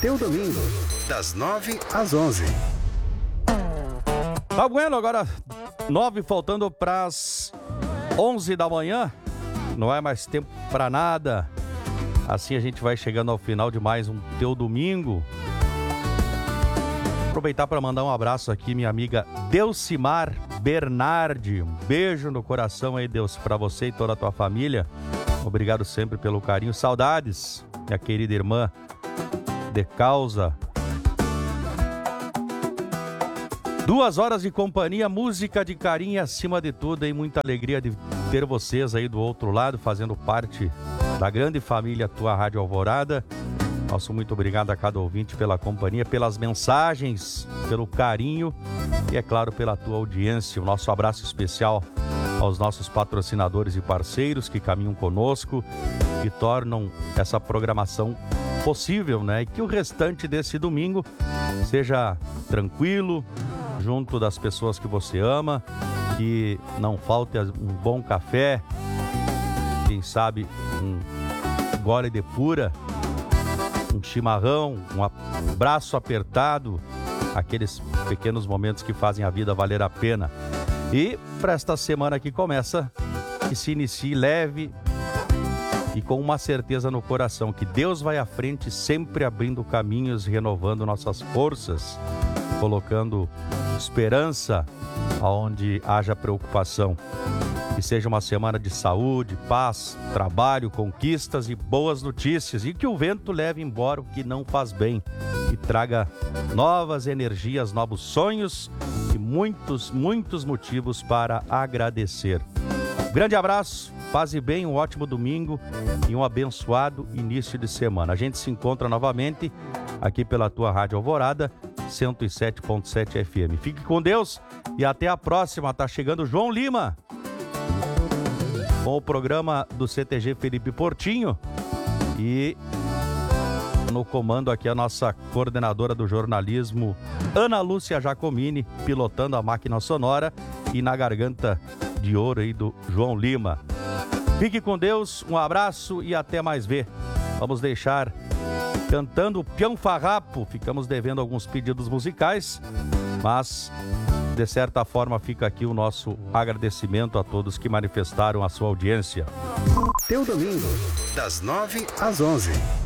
Teu domingo, das 9 às 11. Tá bueno, agora 9 faltando pras 11 da manhã. Não é mais tempo pra nada. Assim a gente vai chegando ao final de mais um Teu Domingo. Aproveitar para mandar um abraço aqui, minha amiga Delcimar Bernardi. Um beijo no coração aí, Deus, para você e toda a tua família. Obrigado sempre pelo carinho. Saudades, minha querida irmã de causa. 2 horas de companhia, música de carinho acima de tudo, e muita alegria de ter vocês aí do outro lado, fazendo parte da grande família Tua Rádio Alvorada. Nosso muito obrigado a cada ouvinte pela companhia, pelas mensagens, pelo carinho e, é claro, pela tua audiência. O nosso abraço especial aos nossos patrocinadores e parceiros que caminham conosco, que tornam essa programação possível, né? E que o restante desse domingo seja tranquilo, junto das pessoas que você ama, que não falte um bom café, quem sabe um gole de pura, um chimarrão, um abraço apertado, aqueles pequenos momentos que fazem a vida valer a pena. E para esta semana que começa, que se inicie leve e com uma certeza no coração que Deus vai à frente, sempre abrindo caminhos, renovando nossas forças, colocando esperança aonde haja preocupação. Que seja uma semana de saúde, paz, trabalho, conquistas e boas notícias. E que o vento leve embora o que não faz bem e traga novas energias, novos sonhos e muitos, muitos motivos para agradecer. Grande abraço, paz e bem, um ótimo domingo e um abençoado início de semana. A gente se encontra novamente aqui pela Tua Rádio Alvorada, 107.7 FM. Fique com Deus e até a próxima. Tá chegando João Lima com o programa do CTG Felipe Portinho e no comando aqui a nossa coordenadora do jornalismo, Ana Lúcia Giacomini, pilotando a máquina sonora e na garganta de ouro aí do João Lima. Fique com Deus, um abraço e até mais ver. Vamos deixar cantando Peão Farrapo. Ficamos devendo alguns pedidos musicais, mas de certa forma fica aqui o nosso agradecimento a todos que manifestaram a sua audiência. Teu domingo, das 9 às 11.